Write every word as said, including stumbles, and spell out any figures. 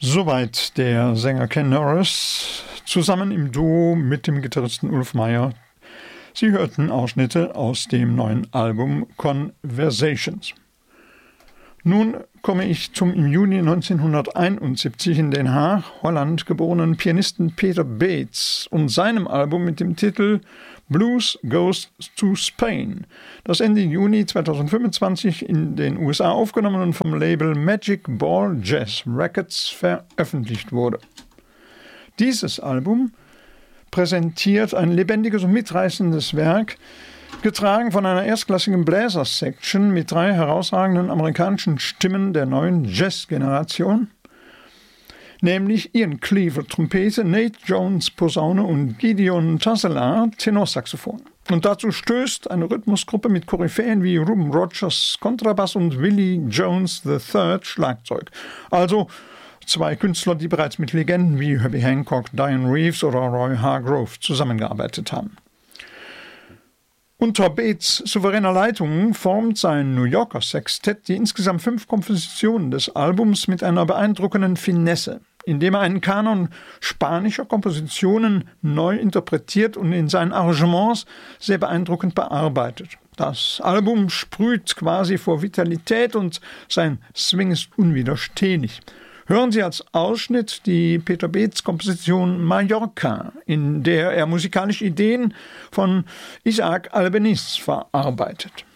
Soweit der Sänger Ken Norris, zusammen im Duo mit dem Gitarristen Ulf Meyer. Sie hörten Ausschnitte aus dem neuen Album Conversations. Nun komme ich zum im Juni neunzehnhunderteinundsiebzig in Den Haag, Holland geborenen Pianisten Peter Bates und seinem Album mit dem Titel Blues Goes to Spain, das Ende Juni zweitausendfünfundzwanzig in den U S A aufgenommen und vom Label Magic Ball Jazz Records veröffentlicht wurde. Dieses Album präsentiert ein lebendiges und mitreißendes Werk, getragen von einer erstklassigen Bläser-Section mit drei herausragenden amerikanischen Stimmen der neuen Jazz-Generation, nämlich Ian Cleaver Trompete, Nate Jones Posaune und Gideon Tasselar Tenorsaxophon. Und dazu stößt eine Rhythmusgruppe mit Koryphäen wie Ruben Rogers Kontrabass und Willie Jones der Dritte Schlagzeug. Also zwei Künstler, die bereits mit Legenden wie Herbie Hancock, Diane Reeves oder Roy Hargrove zusammengearbeitet haben. Unter Bates souveräner Leitung formt sein New Yorker Sextett die insgesamt fünf Kompositionen des Albums mit einer beeindruckenden Finesse, indem er einen Kanon spanischer Kompositionen neu interpretiert und in seinen Arrangements sehr beeindruckend bearbeitet. Das Album sprüht quasi vor Vitalität und sein Swing ist unwiderstehlich. Hören Sie als Ausschnitt die Peter Bates Komposition Mallorca, in der er musikalische Ideen von Isaac Albeniz verarbeitet.